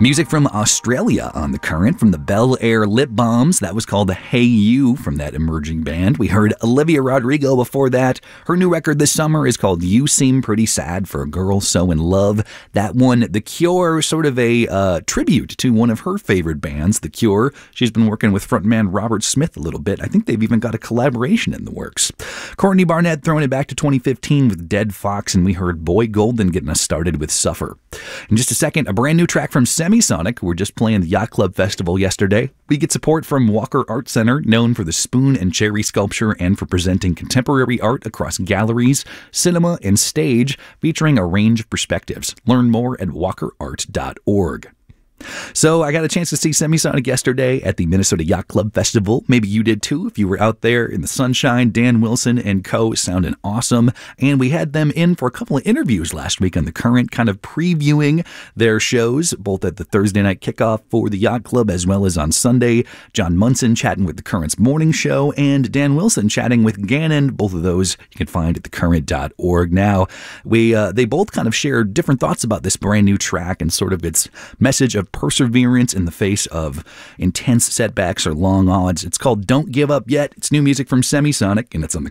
Music from Australia on the Current from the Bel Air Lip Bombs. That was called Hey You from that emerging band. We heard Olivia Rodrigo before that. Her new record this summer is called You Seem Pretty Sad for a Girl So in Love. That one, The Cure, sort of a tribute to one of her favorite bands, The Cure. She's been working with frontman Robert Smith a little bit. I think they've even got a collaboration in the works. Courtney Barnett throwing it back to 2015 with Dead Fox, and we heard Boy Golden getting us started with Suffer. In just a second, a brand new track from Semisonic, who were just playing the Yacht Club Festival yesterday. We get support from Walker Art Center, known for the spoon and cherry sculpture and for presenting contemporary art across galleries, cinema, and stage, featuring a range of perspectives. Learn more at walkerart.org. So I got a chance to see Semisonic yesterday at the Minnesota Yacht Club Festival. Maybe you did too if you were out there in the sunshine. Dan Wilson and co. sounding awesome. And we had them in for a couple of interviews last week on The Current, kind of previewing their shows, both at the Thursday night kickoff for the Yacht Club as well as on Sunday. John Munson chatting with The Current's morning show and Dan Wilson chatting with Gannon. Both of those you can find at thecurrent.org. Now, they both kind of shared different thoughts about this brand new track and sort of its message of perseverance in the face of intense setbacks or long odds. It's called Don't Give Up Yet. It's new music from Semisonic, and it's on the